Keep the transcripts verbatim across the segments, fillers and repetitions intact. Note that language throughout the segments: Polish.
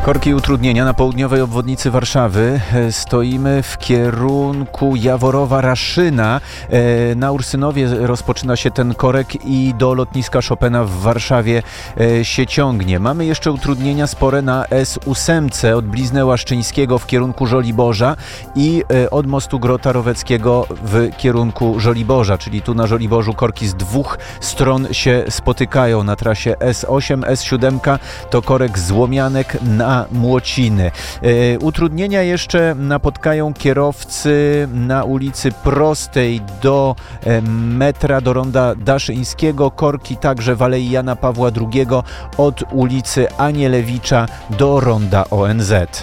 Korki i utrudnienia na południowej obwodnicy Warszawy. Stoimy w kierunku Jaworowa-Raszyna. Na Ursynowie rozpoczyna się ten korek i do lotniska Chopina w Warszawie się ciągnie. Mamy jeszcze utrudnienia spore na S osiem od Blizny Łaszczyńskiego w kierunku Żoliborza i od mostu Grota Roweckiego w kierunku Żoliborza, czyli tu na Żoliborzu korki z dwóch stron się spotykają. Na trasie S osiem, S siedem to korek z Łomianek na Młociny. E, utrudnienia jeszcze napotkają kierowcy na ulicy Prostej do e, metra, do ronda Daszyńskiego. Korki także w Alei Jana Pawła drugiego od ulicy Anielewicza do ronda O N Z.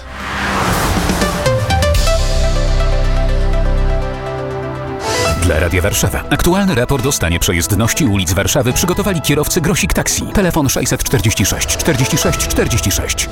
Dla Radia Warszawa. Aktualny raport o stanie przejezdności ulic Warszawy przygotowali kierowcy Grosik Taxi. Telefon sześćset czterdzieści sześć czterdzieści sześć czterdzieści sześć.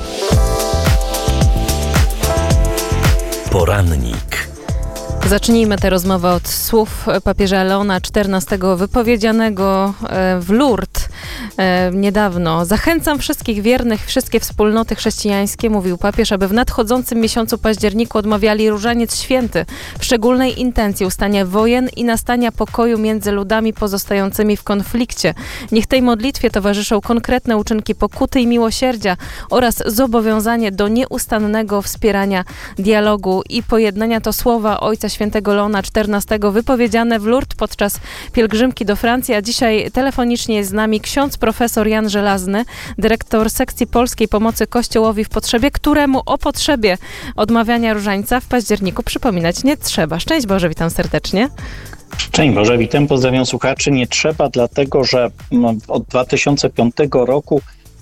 Porannik. Zacznijmy tę rozmowę od słów papieża Leona czternastego wypowiedzianego w Lourdes niedawno. Zachęcam wszystkich wiernych, wszystkie wspólnoty chrześcijańskie, mówił papież, aby w nadchodzącym miesiącu październiku odmawiali Różaniec Święty w szczególnej intencji ustania wojen i nastania pokoju między ludami pozostającymi w konflikcie. Niech tej modlitwie towarzyszą konkretne uczynki pokuty i miłosierdzia oraz zobowiązanie do nieustannego wspierania dialogu i pojednania. To słowa Ojca Świętego Leona czternastego wypowiedziane w Lourdes podczas pielgrzymki do Francji, a dzisiaj telefonicznie jest z nami ksiądz profesor Jan Żelazny, dyrektor sekcji polskiej pomocy Kościołowi w potrzebie, któremu o potrzebie odmawiania różańca w październiku przypominać nie trzeba. Szczęść Boże, witam serdecznie. Szczęść Boże, witam, pozdrawiam słuchaczy. Nie trzeba, dlatego że od dwa tysiące piątego roku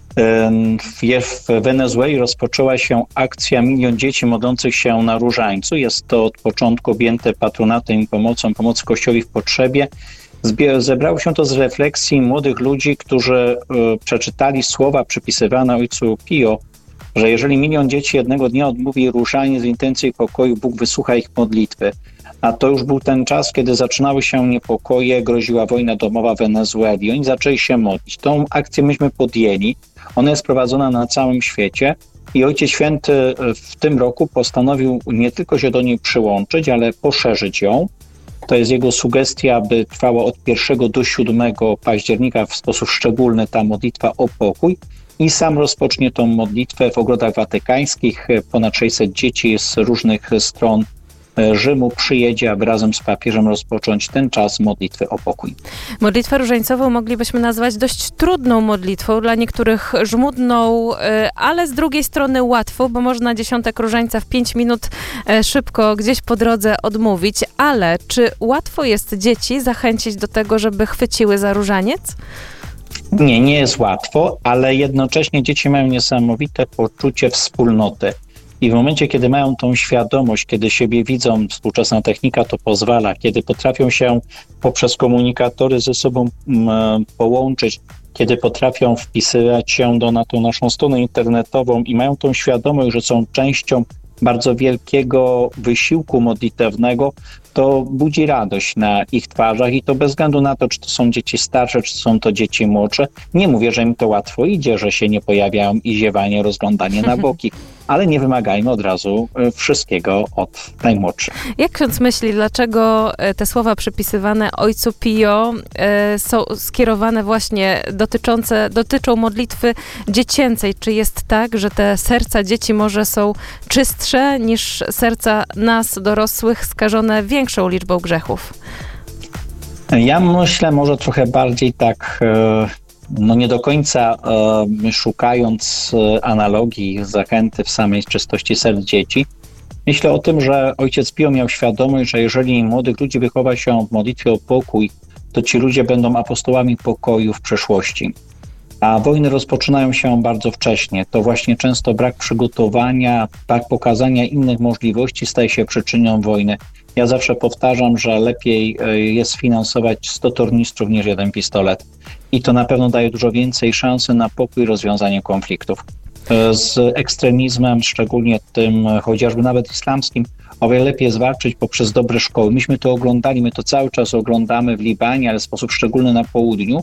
w Wenezueli rozpoczęła się akcja Milion Dzieci Modlących się na Różańcu. Jest to od początku objęte patronatem i pomocą, pomocy Kościołowi w potrzebie. Zebrało się to z refleksji młodych ludzi, którzy y, przeczytali słowa przypisywane ojcu Pio, że jeżeli milion dzieci jednego dnia odmówi różaniec z intencji pokoju, Bóg wysłucha ich modlitwy. A to już był ten czas, kiedy zaczynały się niepokoje, groziła wojna domowa w Wenezueli. Oni zaczęli się modlić. Tą akcję myśmy podjęli. Ona jest prowadzona na całym świecie i Ojciec Święty w tym roku postanowił nie tylko się do niej przyłączyć, ale poszerzyć ją. To jest jego sugestia, aby trwała od pierwszego do siódmego października w sposób szczególny ta modlitwa o pokój i sam rozpocznie tą modlitwę w ogrodach watykańskich. Ponad sześćset dzieci z różnych stron Rzymu przyjedzie, aby razem z papieżem rozpocząć ten czas modlitwy o pokój. Modlitwę różańcową moglibyśmy nazwać dość trudną modlitwą, dla niektórych żmudną, ale z drugiej strony łatwą, bo można dziesiątek różańca w pięć minut szybko gdzieś po drodze odmówić. Ale czy łatwo jest dzieci zachęcić do tego, żeby chwyciły za różaniec? Nie, nie jest łatwo, ale jednocześnie dzieci mają niesamowite poczucie wspólnoty. I w momencie, kiedy mają tą świadomość, kiedy siebie widzą, współczesna technika to pozwala, kiedy potrafią się poprzez komunikatory ze sobą m, połączyć, kiedy potrafią wpisywać się do, na tą naszą stronę internetową i mają tą świadomość, że są częścią bardzo wielkiego wysiłku modlitewnego, to budzi radość na ich twarzach i to bez względu na to, czy to są dzieci starsze, czy są to dzieci młodsze. Nie mówię, że im to łatwo idzie, że się nie pojawiają i ziewanie, rozglądanie na boki, ale nie wymagajmy od razu wszystkiego od najmłodszych. Jak ksiądz myśli, dlaczego te słowa przypisywane Ojcu Pio e, są skierowane właśnie dotyczące, dotyczą modlitwy dziecięcej? Czy jest tak, że te serca dzieci może są czystsze niż serca nas, dorosłych, skażone większą liczbą grzechów? Ja myślę może trochę bardziej tak, no nie do końca szukając analogii, zachęty w samej czystości serc dzieci. Myślę o tym, że ojciec Pio miał świadomość, że jeżeli młodych ludzi wychowa się w modlitwie o pokój, to ci ludzie będą apostołami pokoju w przyszłości. A wojny rozpoczynają się bardzo wcześnie. To właśnie często brak przygotowania, brak pokazania innych możliwości staje się przyczyną wojny. Ja zawsze powtarzam, że lepiej jest finansować sto tornistrów niż jeden pistolet. I to na pewno daje dużo więcej szansy na pokój i rozwiązanie konfliktów. Z ekstremizmem, szczególnie tym chociażby nawet islamskim, o wiele lepiej jest walczyć poprzez dobre szkoły. Myśmy to oglądali, my to cały czas oglądamy w Libanie, ale w sposób szczególny na południu.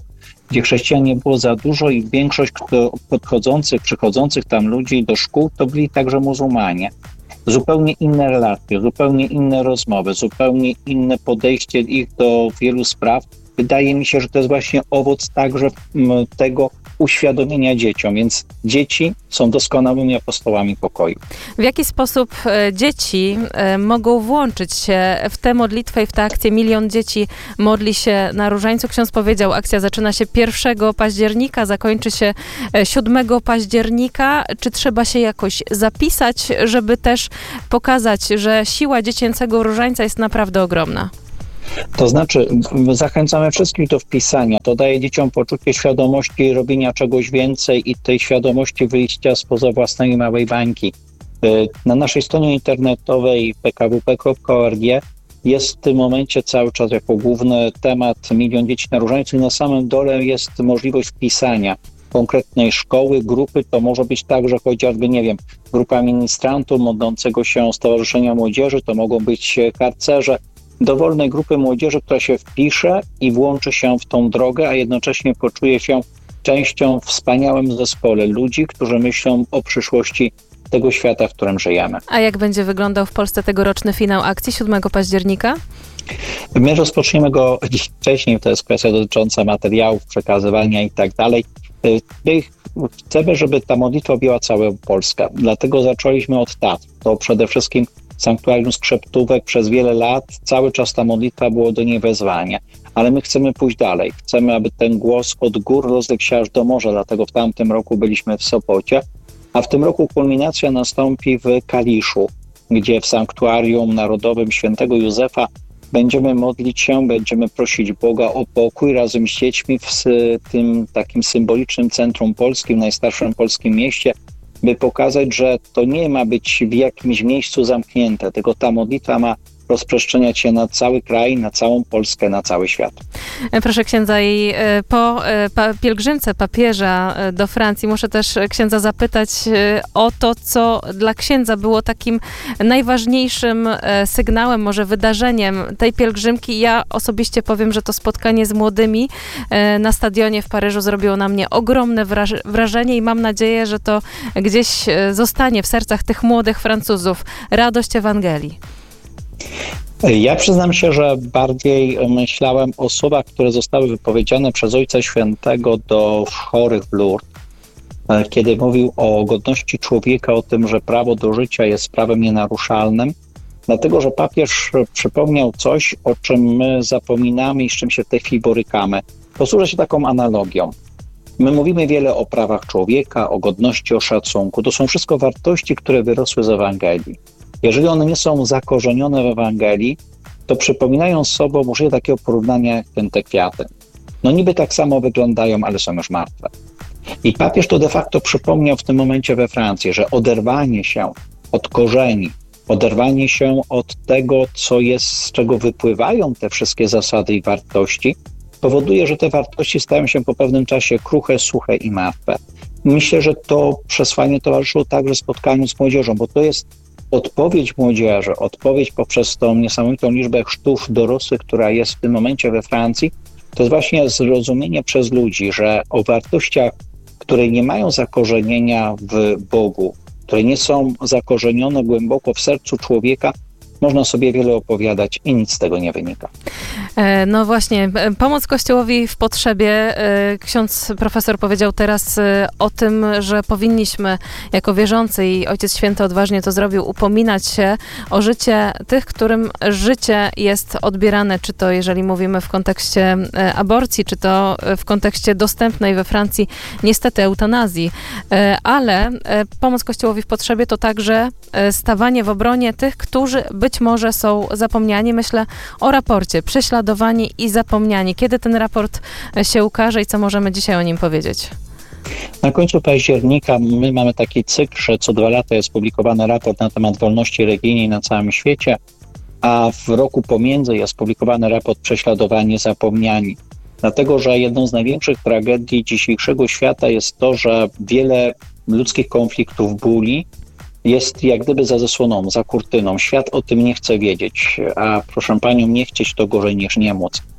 gdzie chrześcijan nie było za dużo i większość kto podchodzących, przychodzących tam ludzi do szkół to byli także muzułmanie. Zupełnie inne relacje, zupełnie inne rozmowy, zupełnie inne podejście ich do wielu spraw. Wydaje mi się, że to jest właśnie owoc także tego uświadomienia dzieciom, więc dzieci są doskonałymi apostołami pokoju. W jaki sposób dzieci mogą włączyć się w tę modlitwę i w tę akcję? Milion dzieci modli się na Różańcu. Ksiądz powiedział, akcja zaczyna się pierwszego października, zakończy się siódmego października. Czy trzeba się jakoś zapisać, żeby też pokazać, że siła dziecięcego Różańca jest naprawdę ogromna? To znaczy, zachęcamy wszystkich do wpisania. To daje dzieciom poczucie świadomości robienia czegoś więcej i tej świadomości wyjścia spoza własnej małej bańki. Na naszej stronie internetowej p k w p kropka org jest w tym momencie cały czas jako główny temat Milion Dzieci na Różańcu i na samym dole jest możliwość wpisania konkretnej szkoły, grupy. To może być także chociażby, nie wiem, grupa ministrantów modlącego się Stowarzyszenia Młodzieży, to mogą być harcerze, dowolnej grupy młodzieży, która się wpisze i włączy się w tą drogę, a jednocześnie poczuje się częścią wspaniałym zespole ludzi, którzy myślą o przyszłości tego świata, w którym żyjemy. A jak będzie wyglądał w Polsce tegoroczny finał akcji siódmego października? My rozpoczniemy go dziś wcześniej, to jest kwestia dotycząca materiałów, przekazywania i tak dalej. Chcemy, żeby ta modlitwa objęła całą Polskę, dlatego zaczęliśmy od Tatr. To przede wszystkim Sanktuarium Skrzeptówek przez wiele lat, cały czas ta modlitwa było do niej wezwanie. Ale my chcemy pójść dalej. Chcemy, aby ten głos od gór rozległ się aż do morza, dlatego w tamtym roku byliśmy w Sopocie, a w tym roku kulminacja nastąpi w Kaliszu, gdzie w Sanktuarium Narodowym Świętego Józefa będziemy modlić się, będziemy prosić Boga o pokój razem z dziećmi w tym takim symbolicznym centrum polskim, najstarszym polskim mieście, by pokazać, że to nie ma być w jakimś miejscu zamknięte, tylko ta modlitwa ma rozprzestrzeniać się na cały kraj, na całą Polskę, na cały świat. Proszę księdza, i po pielgrzymce papieża do Francji muszę też księdza zapytać o to, co dla księdza było takim najważniejszym sygnałem, może wydarzeniem tej pielgrzymki. Ja osobiście powiem, że to spotkanie z młodymi na stadionie w Paryżu zrobiło na mnie ogromne wrażenie i mam nadzieję, że to gdzieś zostanie w sercach tych młodych Francuzów. Radość Ewangelii. Ja przyznam się, że bardziej myślałem o słowach, które zostały wypowiedziane przez Ojca Świętego do chorych w Lourdes, kiedy mówił o godności człowieka, o tym, że prawo do życia jest prawem nienaruszalnym, dlatego że papież przypomniał coś, o czym my zapominamy i z czym się w tej chwili borykamy. Posłużę się taką analogią. My mówimy wiele o prawach człowieka, o godności, o szacunku. To są wszystko wartości, które wyrosły z Ewangelii. Jeżeli one nie są zakorzenione w Ewangelii, to przypominają sobą, użyję takiego porównania jak ten te kwiaty. No niby tak samo wyglądają, ale są już martwe. I papież to de facto przypomniał w tym momencie we Francji, że oderwanie się od korzeni, oderwanie się od tego, co jest, z czego wypływają te wszystkie zasady i wartości, powoduje, że te wartości stają się po pewnym czasie kruche, suche i martwe. Myślę, że to przesłanie towarzyszyło także spotkaniu z młodzieżą, bo to jest odpowiedź młodzieży, odpowiedź poprzez tą niesamowitą liczbę chrztów dorosłych, która jest w tym momencie we Francji, to jest właśnie zrozumienie przez ludzi, że o wartościach, które nie mają zakorzenienia w Bogu, które nie są zakorzenione głęboko w sercu człowieka, można sobie wiele opowiadać i nic z tego nie wynika. No właśnie, pomoc Kościołowi w potrzebie. Ksiądz profesor powiedział teraz o tym, że powinniśmy jako wierzący, i Ojciec Święty odważnie to zrobił, upominać się o życie tych, którym życie jest odbierane, czy to jeżeli mówimy w kontekście aborcji, czy to w kontekście dostępnej we Francji niestety eutanazji. Ale pomoc Kościołowi w potrzebie to także stawanie w obronie tych, którzy być może są zapomniani. Myślę o raporcie Prześladowani i zapomniani. Kiedy ten raport się ukaże i co możemy dzisiaj o nim powiedzieć? Na końcu października my mamy taki cykl, że co dwa lata jest publikowany raport na temat wolności religijnej na całym świecie, a w roku pomiędzy jest publikowany raport Prześladowani, zapomniani. Dlatego, że jedną z największych tragedii dzisiejszego świata jest to, że wiele ludzkich konfliktów, bóli jest jak gdyby za zasłoną, za kurtyną. Świat o tym nie chce wiedzieć, a proszę panią, nie chcieć to gorzej niż nie móc.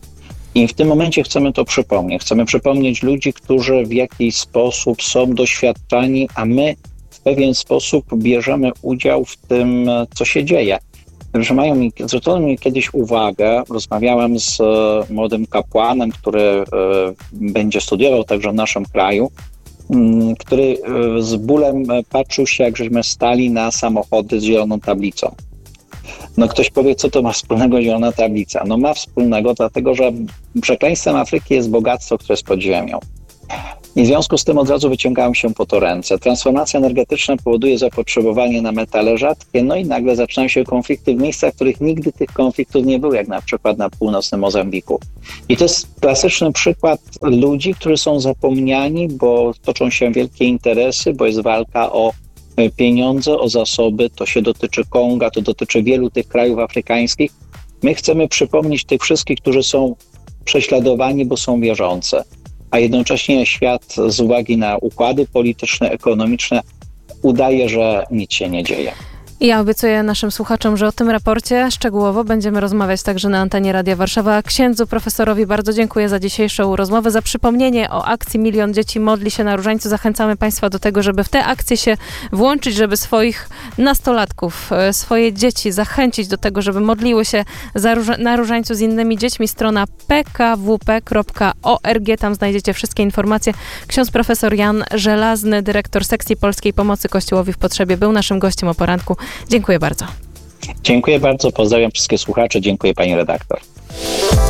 I w tym momencie chcemy to przypomnieć. Chcemy przypomnieć ludzi, którzy w jakiś sposób są doświadczani, a my w pewien sposób bierzemy udział w tym, co się dzieje. Że mają mi, zwrócono mi kiedyś uwagę, rozmawiałem z młodym kapłanem, który e, będzie studiował także w naszym kraju, m, który e, z bólem patrzył się, jak żeśmy stali na samochody z zieloną tablicą. No ktoś powie, co to ma wspólnego zielona tablica? No ma wspólnego, dlatego że przekleństwem Afryki jest bogactwo, które jest pod ziemią. I w związku z tym od razu wyciągają się po to ręce. Transformacja energetyczna powoduje zapotrzebowanie na metale rzadkie, no i nagle zaczynają się konflikty w miejscach, w których nigdy tych konfliktów nie było, jak na przykład na północnym Mozambiku. I to jest klasyczny przykład ludzi, którzy są zapomniani, bo toczą się wielkie interesy, bo jest walka o pieniądze, o zasoby, to się dotyczy Konga, to dotyczy wielu tych krajów afrykańskich. My chcemy przypomnieć tych wszystkich, którzy są prześladowani, bo są wierzący, a jednocześnie świat z uwagi na układy polityczne, ekonomiczne udaje, że nic się nie dzieje. Ja obiecuję naszym słuchaczom, że o tym raporcie szczegółowo będziemy rozmawiać także na antenie Radia Warszawa. Księdzu profesorowi bardzo dziękuję za dzisiejszą rozmowę, za przypomnienie o akcji Milion Dzieci Modli się na Różańcu. Zachęcamy Państwa do tego, żeby w tę akcję się włączyć, żeby swoich nastolatków, swoje dzieci zachęcić do tego, żeby modliły się za róż- na Różańcu z innymi dziećmi. Strona p k w p kropka org, tam znajdziecie wszystkie informacje. Ksiądz profesor Jan Żelazny, dyrektor sekcji Polskiej Pomocy Kościołowi w Potrzebie, był naszym gościem o poranku. Dziękuję bardzo. Dziękuję bardzo, pozdrawiam wszystkich słuchaczy, dziękuję pani redaktor.